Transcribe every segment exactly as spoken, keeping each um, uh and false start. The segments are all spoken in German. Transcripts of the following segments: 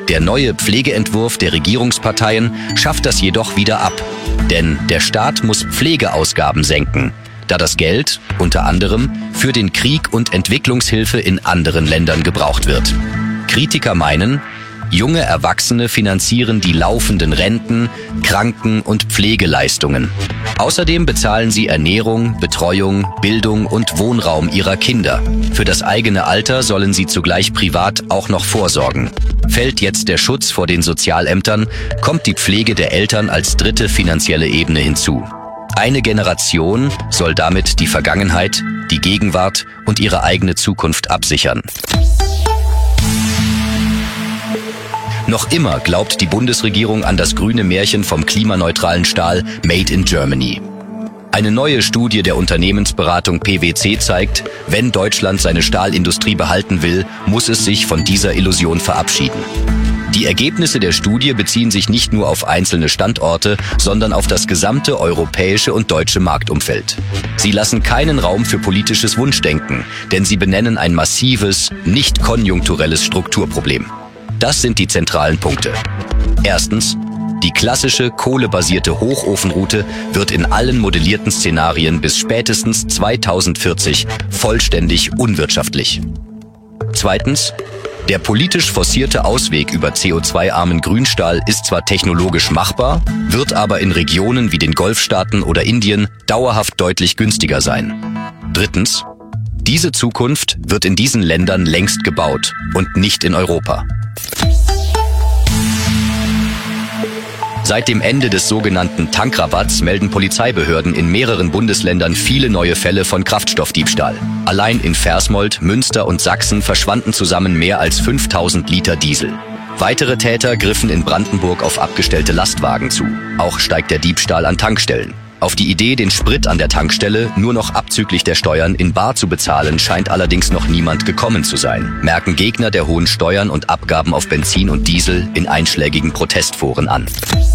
Der neue Pflegeentwurf der Regierungsparteien schafft das jedoch wieder ab. Denn der Staat muss Pflegeausgaben senken, da das Geld unter anderem für den Krieg und Entwicklungshilfe in anderen Ländern gebraucht wird. Kritiker meinen, junge Erwachsene finanzieren die laufenden Renten, Kranken- und Pflegeleistungen. Außerdem bezahlen sie Ernährung, Betreuung, Bildung und Wohnraum ihrer Kinder. Für das eigene Alter sollen sie zugleich privat auch noch vorsorgen. Fällt jetzt der Schutz vor den Sozialämtern, kommt die Pflege der Eltern als dritte finanzielle Ebene hinzu. Eine Generation soll damit die Vergangenheit, die Gegenwart und ihre eigene Zukunft absichern. Noch immer glaubt die Bundesregierung an das grüne Märchen vom klimaneutralen Stahl Made in Germany. Eine neue Studie der Unternehmensberatung P W C zeigt, wenn Deutschland seine Stahlindustrie behalten will, muss es sich von dieser Illusion verabschieden. Die Ergebnisse der Studie beziehen sich nicht nur auf einzelne Standorte, sondern auf das gesamte europäische und deutsche Marktumfeld. Sie lassen keinen Raum für politisches Wunschdenken, denn sie benennen ein massives, nicht konjunkturelles Strukturproblem. Das sind die zentralen Punkte. Erstens, die klassische kohlebasierte Hochofenroute wird in allen modellierten Szenarien bis spätestens zweitausendvierzig vollständig unwirtschaftlich. Zweitens, der politisch forcierte Ausweg über C O zwei armen Grünstahl ist zwar technologisch machbar, wird aber in Regionen wie den Golfstaaten oder Indien dauerhaft deutlich günstiger sein. Drittens, diese Zukunft wird in diesen Ländern längst gebaut und nicht in Europa. Seit dem Ende des sogenannten Tankrabatts melden Polizeibehörden in mehreren Bundesländern viele neue Fälle von Kraftstoffdiebstahl. Allein in Versmold, Münster und Sachsen verschwanden zusammen mehr als fünftausend Liter Diesel. Weitere Täter griffen in Brandenburg auf abgestellte Lastwagen zu. Auch steigt der Diebstahl an Tankstellen. Auf die Idee, den Sprit an der Tankstelle nur noch abzüglich der Steuern in bar zu bezahlen, scheint allerdings noch niemand gekommen zu sein, merken Gegner der hohen Steuern und Abgaben auf Benzin und Diesel in einschlägigen Protestforen an.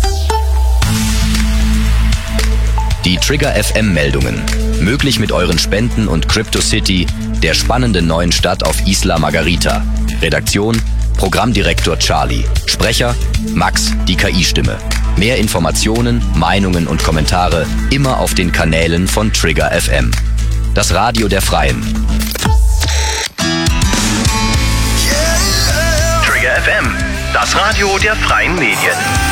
Die Trigger F M-Meldungen. Möglich mit euren Spenden und CryptoCity, der spannenden neuen Stadt auf Isla Margarita. Redaktion: Programmdirektor Charlie. Sprecher: Max, die K I-Stimme. Mehr Informationen, Meinungen und Kommentare immer auf den Kanälen von Trigger F M. Das Radio der Freien. Trigger F M, das Radio der Freien Medien.